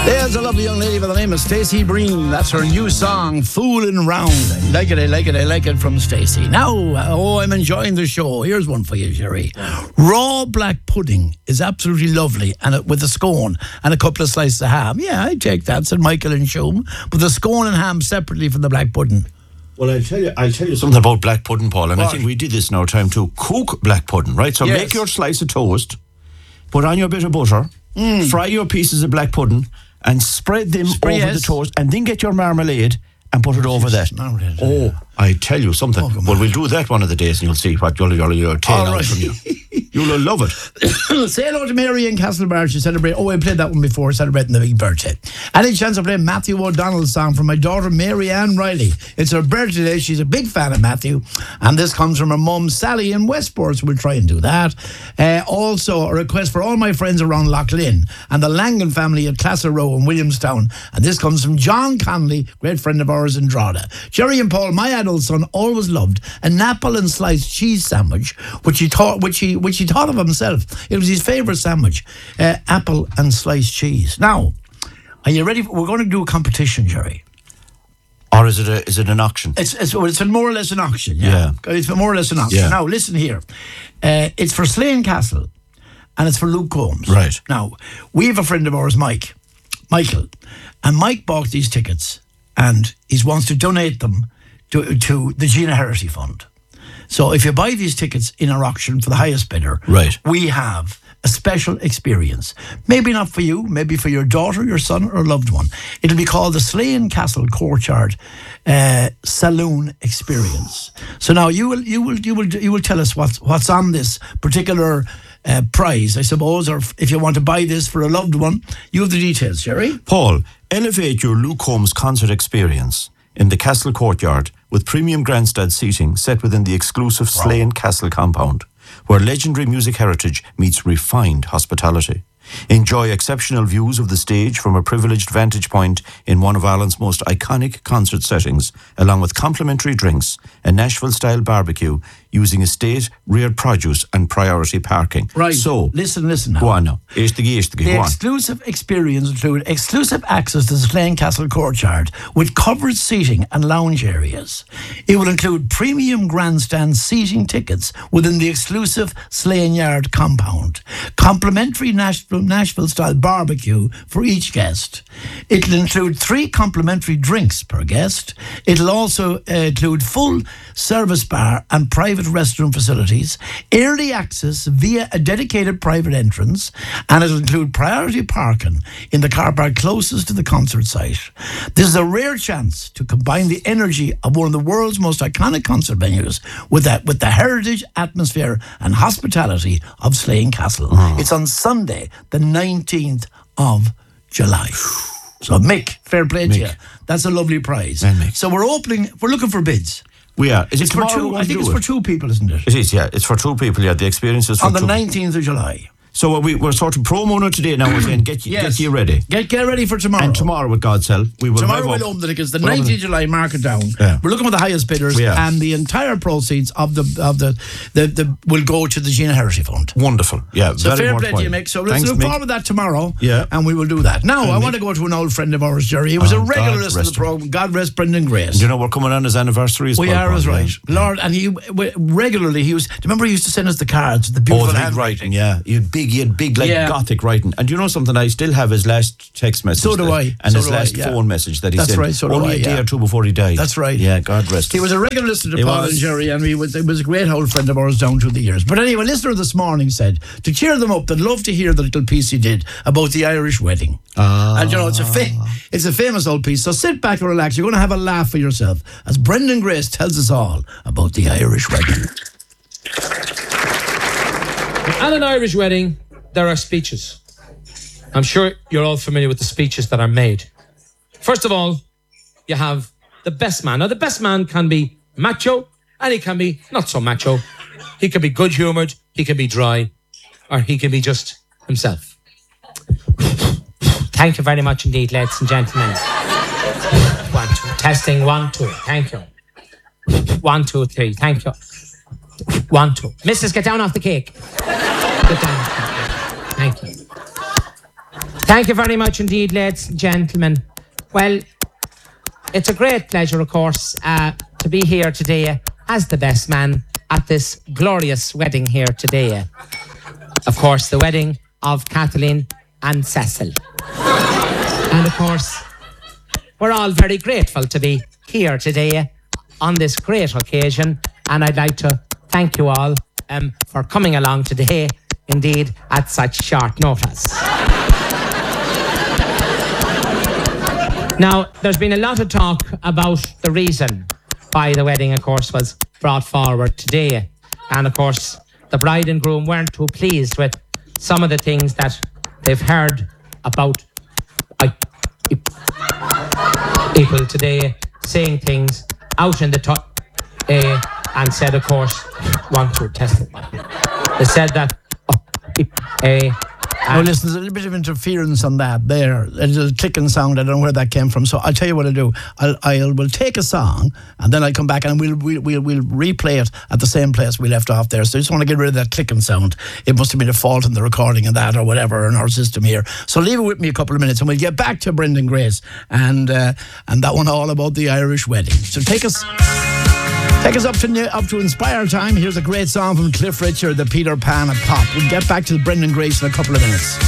There's a lovely young lady by the name of Stacey Breen. That's her new song, Foolin' Round. I like it from Stacey. Now, I'm enjoying the show. Here's one for you, Jerry. Raw black pudding is absolutely lovely, and with a scone and a couple of slices of ham. Yeah, I'd take that, said Michael in Shum. But the scone and ham separately from the black pudding. Well, I'll tell you something about black pudding, Paul, and what? I think we did this in our time too. Cook black pudding, right? So make your slice of toast, put on your bit of butter, fry your pieces of black pudding, and spread them over the toast, and then get your marmalade and put it over that. I tell you something. Well, we'll do that one of the days, and you'll see what you'll take out from you. You'll love it. Say hello to Mary in Castlebar. She celebrated. I played that one before, celebrating the big birthday. Any chance of playing Matthew O'Donnell's song from my daughter Mary Ann Riley? It's her birthday today. She's a big fan of Matthew, and this comes from her mum Sally in Westport. So we'll try and do that. Also, a request for all my friends around Lough Lynn and the Langan family at Classa Row in Williamstown, and this comes from John Connolly, great friend of ours in Drogheda. Jerry and Paul, my adult son, always loved an apple and sliced cheese sandwich, which he thought of himself. It was his favourite sandwich, apple and sliced cheese. Now, are you ready? We're going to do a competition, Jerry. Or is it an auction? It's more or less an auction. Yeah. It's more or less an auction. Yeah. Now, listen here. It's for Slane Castle, and it's for Luke Combs. Right. Now, we have a friend of ours, Michael, and Mike bought these tickets, and he wants to donate them to the Gina Herity Fund. So if you buy these tickets in our auction for the highest bidder, right, we have a special experience. Maybe not for you, maybe for your daughter, your son, or loved one. It'll be called the Slane Castle Courtyard Saloon Experience. So now you will tell us what's on this particular prize, I suppose, or if you want to buy this for a loved one. You have the details, Jerry. Paul, elevate your Luke Combs concert experience in the Castle Courtyard with premium grandstand seating set within the exclusive Slane Castle compound, where legendary music heritage meets refined hospitality. Enjoy exceptional views of the stage from a privileged vantage point in one of Ireland's most iconic concert settings, along with complimentary drinks, a Nashville-style barbecue using estate-reared produce and priority parking. Right. So, listen now. Go on now. The exclusive experience include exclusive access to the Slane Castle Courtyard with covered seating and lounge areas. It will include premium grandstand seating tickets within the exclusive Slane Yard compound, complimentary Nashville-style barbecue for each guest. It'll include 3 complimentary drinks per guest. It'll also include full service bar and private restroom facilities, early access via a dedicated private entrance, and it'll include priority parking in the car park closest to the concert site. This is a rare chance to combine the energy of one of the world's most iconic concert venues with the heritage, atmosphere and hospitality of Slane Castle. It's on Sunday, the 19th of July. So Mick, fair play to you. That's a lovely prize. So we're looking for bids. We are. Is it for two? I think it's for 2 people, isn't it? It is, yeah. It's for 2 people, yeah. The experience is for 2 on the 19th of July. So we're sort of promo today now. We're saying get you ready. Get ready for tomorrow. And tomorrow, with God's help, we will. Tomorrow we'll open the tickets. The 19th of July, mark it down. Yeah. We're looking for the highest bidders, and the entire proceeds of the will go to the Gina Herity Fund. Wonderful. Yeah. So fair play to you, Mick. So let's look forward to that tomorrow. Yeah. And we will do that. Now I want to go to an old friend of ours, Jerry. He was a regular listener to the program. God rest Brendan Grace. You know we're coming on his anniversary as well. We are, as right, Lord. And he regularly remember he used to send us the cards, the beautiful handwriting. Yeah. He had big like. Gothic writing. And you know something? I still have his last text message. So do I. And his last phone message that he sent. That's right. Only a day or 2 before he died. That's right. Yeah, God rest him. He was a regular listener to Paul and Jerry, and he was a great old friend of ours down through the years. But anyway, a listener this morning said, to cheer them up, they'd love to hear the little piece he did about the Irish wedding. And you know, it's a famous old piece. So sit back and relax. You're going to have a laugh for yourself as Brendan Grace tells us all about the Irish wedding. At an Irish wedding, there are speeches. I'm sure you're all familiar with the speeches that are made. First of all, you have the best man. Now, the best man can be macho, and he can be not so macho. He can be good-humoured, he can be dry, or he can be just himself. Thank you very much indeed, ladies and gentlemen. 1, 2. Testing, 1, 2. Thank you. 1, 2, 3. Thank you. 1, 2. Mrs., get down off the cake. Get down. Thank you. Thank you very much indeed, ladies and gentlemen. Well, it's a great pleasure, of course, to be here today as the best man at this glorious wedding here today. Of course, the wedding of Kathleen and Cecil. And of course, we're all very grateful to be here today on this great occasion. And I'd like to thank you all for coming along today, indeed, at such short notice. Now, there's been a lot of talk about the reason why the wedding, of course, was brought forward today. And, of course, the bride and groom weren't too pleased with some of the things that they've heard about people today saying things out in the and said, of course, want to testify. They said that now listen, there's a little bit of interference on that there. A little clicking sound. I don't know where that came from. So I'll tell you what I'll do. We'll take a song and then I'll come back and we'll replay it at the same place we left off there. So I just want to get rid of that clicking sound. It must have been a fault in the recording of that or whatever in our system here. So leave it with me a couple of minutes and we'll get back to Brendan Grace and that one all about the Irish wedding. So take us up to Inspire time. Here's a great song from Cliff Richard, the Peter Pan of Pop. We'll get back to Brendan Grace in a couple of minutes.